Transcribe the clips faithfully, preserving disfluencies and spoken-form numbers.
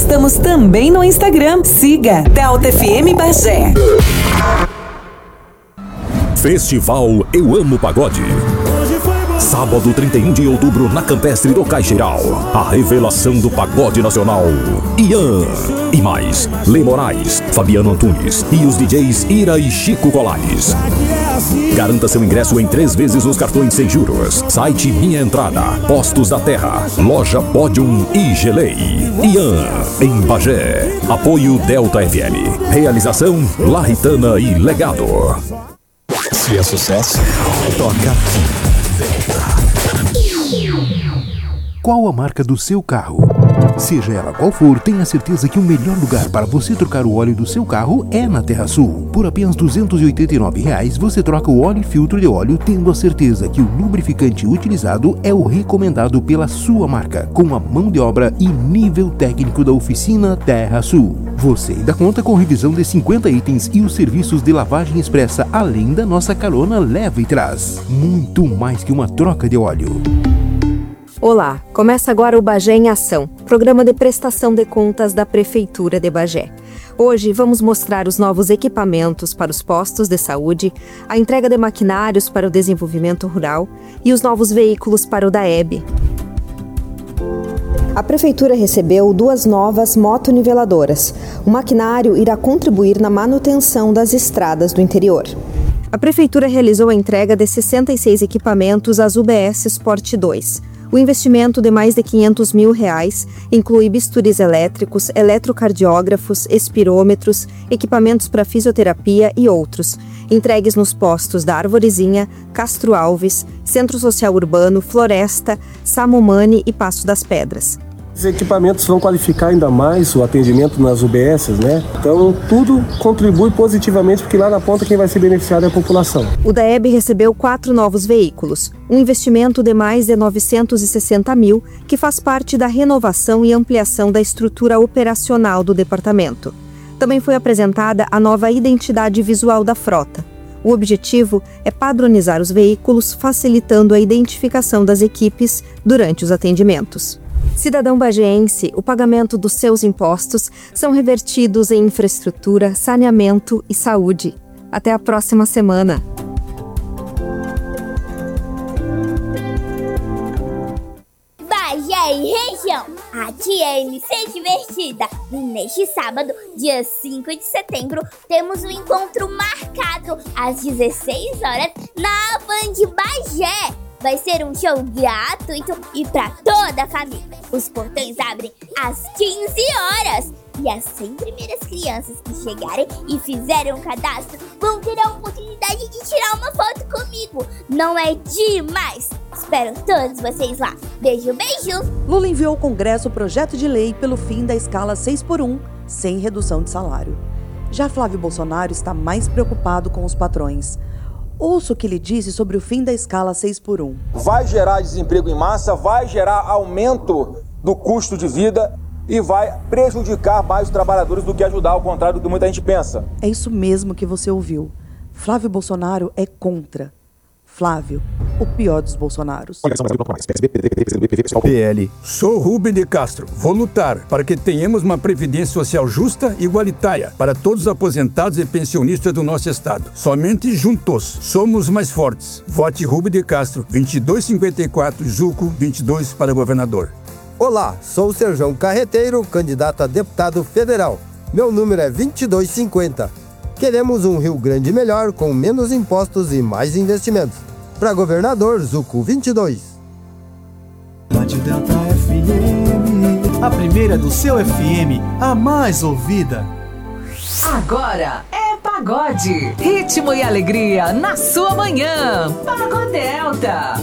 Estamos também no Instagram. Siga Delta F M Bagé. Festival Eu Amo Pagode. Sábado, trinta e um de outubro, na Campestre do Caixeiral. A revelação do pagode nacional. Ian. E mais, Lê Moraes, Fabiano Antunes e os D Js Ira e Chico Colares. Garanta seu ingresso em três vezes nos cartões sem juros. Site Minha Entrada, Postos da Terra, Loja Podium e Gelei. Ian, em Bagé. Apoio Delta F M. Realização Larritana e Legado. Se é sucesso, toca aqui. Qual a marca do seu carro? Seja ela qual for, tenha certeza que o melhor lugar para você trocar o óleo do seu carro é na TerraSul. Por apenas duzentos e oitenta e nove reais, você troca o óleo e filtro de óleo, tendo a certeza que o lubrificante utilizado é o recomendado pela sua marca, com a mão de obra e nível técnico da oficina TerraSul. Você ainda conta com revisão de cinquenta itens e os serviços de lavagem expressa, além da nossa carona leva e traz. Muito mais que uma troca de óleo. Olá, começa agora o Bagé em Ação, programa de prestação de contas da Prefeitura de Bagé. Hoje vamos mostrar os novos equipamentos para os postos de saúde, a entrega de maquinários para o desenvolvimento rural e os novos veículos para o DAEB. A Prefeitura recebeu duas novas motoniveladoras. O maquinário irá contribuir na manutenção das estradas do interior. A Prefeitura realizou a entrega de sessenta e seis equipamentos às U B S Sport dois. O investimento de mais de quinhentos mil reais inclui bisturis elétricos, eletrocardiógrafos, espirômetros, equipamentos para fisioterapia e outros, entregues nos postos da Arvorezinha, Castro Alves, Centro Social Urbano, Floresta, Samumane e Passo das Pedras. Os equipamentos vão qualificar ainda mais o atendimento nas U B S, né? Então, tudo contribui positivamente, porque lá na ponta quem vai ser beneficiado é a população. O DAEB recebeu quatro novos veículos, um investimento de mais de novecentos e sessenta mil, que faz parte da renovação e ampliação da estrutura operacional do departamento. Também foi apresentada a nova identidade visual da frota. O objetivo é padronizar os veículos, facilitando a identificação das equipes durante os atendimentos. Cidadão bagéense, o pagamento dos seus impostos são revertidos em infraestrutura, saneamento e saúde. Até a próxima semana. Bagé e região, aqui é a M C Divertida. E neste sábado, dia cinco de setembro, temos um encontro marcado às dezesseis horas na Band Bagé. Vai ser um show gratuito e para toda a família. Os portões abrem às quinze horas. E as cem primeiras crianças que chegarem e fizerem um cadastro vão ter a oportunidade de tirar uma foto comigo. Não é demais? Espero todos vocês lá. Beijo, beijo! Lula enviou ao Congresso o projeto de lei pelo fim da escala seis por um, sem redução de salário. Já Flávio Bolsonaro está mais preocupado com os patrões. Ouça o que ele disse sobre o fim da escala seis por um. Vai gerar desemprego em massa, vai gerar aumento do custo de vida e vai prejudicar mais os trabalhadores do que ajudar, ao contrário do que muita gente pensa. É isso mesmo que você ouviu. Flávio Bolsonaro é contra. Flávio, o pior dos Bolsonaros. P L. Sou Rubem de Castro. Vou lutar para que tenhamos uma previdência social justa e igualitária para todos os aposentados e pensionistas do nosso estado. Somente juntos somos mais fortes. Vote Rubem de Castro, vinte e dois cinquenta e quatro, Juco, vinte e dois para governador. Olá, sou o Serjão Carreteiro, candidato a deputado federal. Meu número é vinte e dois cinquenta. Queremos um Rio Grande melhor, com menos impostos e mais investimentos. Para governador, Zuco vinte e dois. Rádio Delta F M, a primeira do seu F M, a mais ouvida. Agora é pagode, ritmo e alegria na sua manhã. Pagodelta.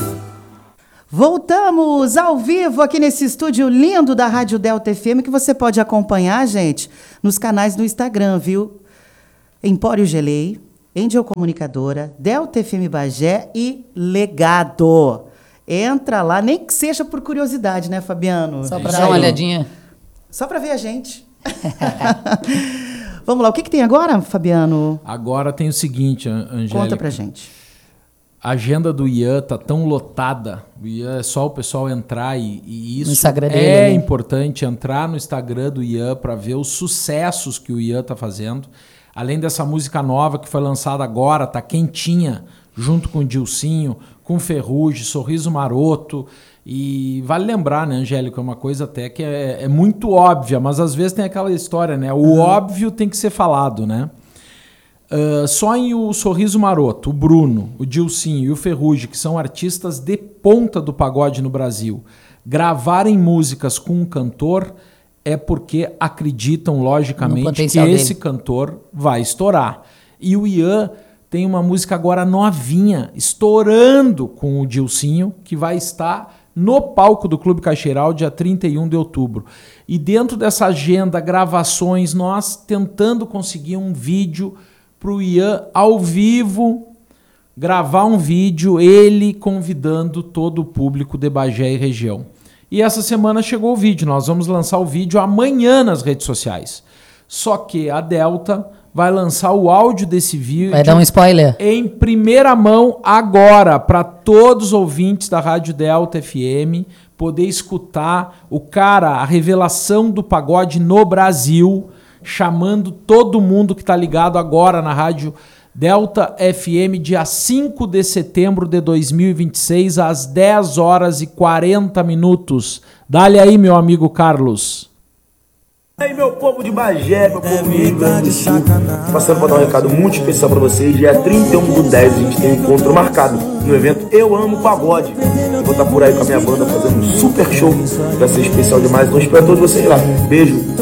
Voltamos ao vivo aqui nesse estúdio lindo da Rádio Delta F M, que você pode acompanhar, gente, nos canais do Instagram, viu? Empório Gelei, Angel Comunicadora, Delta F M Bagé e Legado. Entra lá, nem que seja por curiosidade, né, Fabiano? Só para dar uma olhadinha. Só para ver a gente. Vamos lá, o que, que tem agora, Fabiano? Agora tem o seguinte, Angélica. Conta pra gente. a agenda do Ian tá tão lotada. O Ian é só o pessoal entrar e, e isso no Instagram dele, é né? importante, entrar no Instagram do Ian para ver os sucessos que o Ian tá fazendo. Além dessa música nova que foi lançada agora, tá quentinha, junto com o Dilcinho, com Ferrugem, Sorriso Maroto. E vale lembrar, né, Angélica, é uma coisa até que é, é muito óbvia, mas às vezes tem aquela história, né? O uhum. óbvio tem que ser falado, né? Uh, só em o Sorriso Maroto, o Bruno, o Dilcinho e o Ferrugem, que são artistas de ponta do pagode no Brasil, gravarem músicas com um cantor é porque acreditam, logicamente, que esse dele. cantor vai estourar. E o Ian tem uma música agora novinha, estourando com o Dilcinho, que vai estar no palco do Clube Caixeiral, dia trinta e um de outubro. E dentro dessa agenda, gravações, nós tentando conseguir um vídeo para o Ian ao vivo, gravar um vídeo, ele convidando todo o público de Bagé e região. E essa semana chegou o vídeo, nós vamos lançar o vídeo amanhã nas redes sociais. Só que a Delta vai lançar o áudio desse vídeo. Vai dar um spoiler. Em primeira mão agora, para todos os ouvintes da Rádio Delta F M poder escutar o cara, a revelação do pagode no Brasil, chamando todo mundo que está ligado agora na Rádio Delta F M, dia cinco de setembro de dois mil e vinte e seis, às dez horas e quarenta minutos. Dá-lhe aí, meu amigo Carlos. E aí, meu povo de Bagé, meu povo de Rio Grande do Sul, passando para dar um recado muito especial para vocês. Dia trinta e um do dez a gente tem um encontro marcado no evento Eu Amo Pagode. Eu vou estar por aí com a minha banda fazendo um super show, vai ser especial demais, então espero todos vocês lá. Beijo.